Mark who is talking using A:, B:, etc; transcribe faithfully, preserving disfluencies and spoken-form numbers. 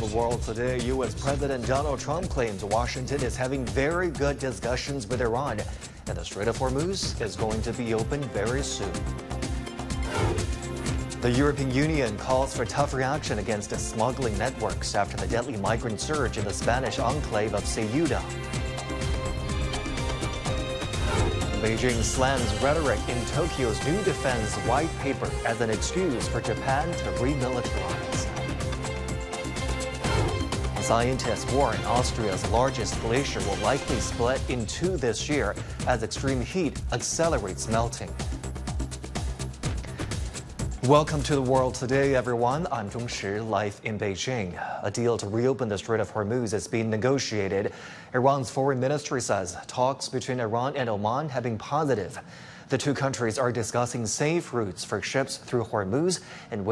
A: world today, U S President Donald Trump claims Washington is having very good discussions with Iran, and the Strait of Hormuz is going to be open very soon. The European Union calls for tougher action against the smuggling networks after the deadly migrant surge in the Spanish enclave of Ceuta. Beijing slams rhetoric in Tokyo's new defense white paper as an excuse for Japan to remilitarize. Scientists warn Austria's largest glacier will likely split in two this year as extreme heat accelerates melting. Welcome to the world today, everyone. I'm Zhong Shi, live in Beijing. A deal to reopen the Strait of Hormuz is being negotiated. Iran's foreign ministry says talks between Iran and Oman have been positive. The two countries are discussing safe routes for ships through Hormuz and